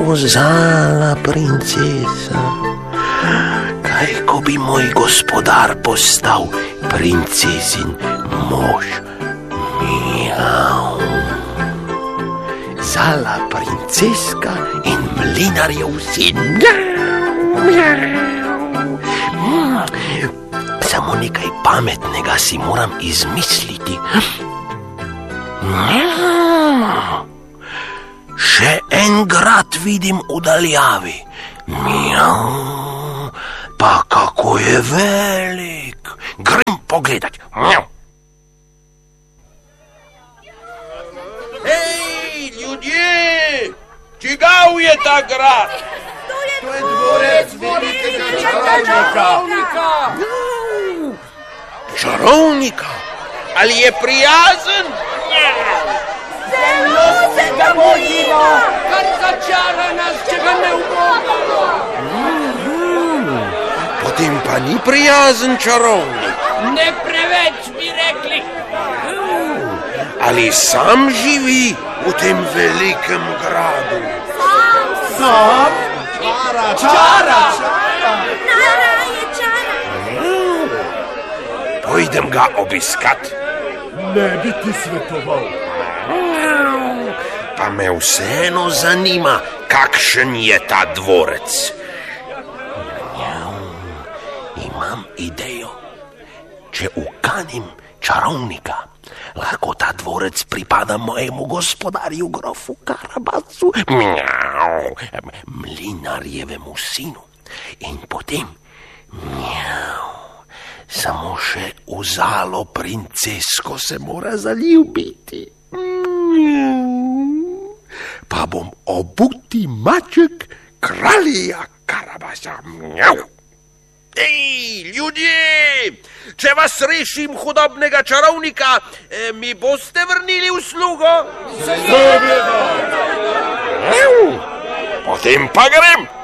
zala princesa. Kaj, ko bi moj gospodar postal princezin mož. Miau. Zala princeska in mlinarjev sin. Samo nekaj pametnega si moram izmisliti. Še en grad vidim v daljavi. Miau. Pa kako je velik. Grem pogledat. Miau. Hej, ljudje! Čigav je ta grad? To je dvorec velikega čarovnika. Čarovnika? Ali je prijazen? Zelo se ga bojimo. Kar začara nas, če ga ne ubogamo. Potem pa ni prijazen čarovnik. Ne preveč bi rekli. Ali sam živi v tem velikem gradu? Sam? Čara. Nara je čara. Pojdem ga obiskat. Ne bi ti svetoval. Pa me vseeno zanima, kakšen je ta dvorec. Imam idejo. Če ukanim čarovnika, lahko ta dvorec pripada mojemu gospodarju grofu Karabasu, mlinarjevemu sinu. In potem, samo še v zalo princesko se mora zaljubiti. Pa bom obuti maček kralja Karabasa. Ej, ljudje! Če vas rešim hudobnega čarovnika, mi boste vrnili uslugo? Seveda. Potem pa grem.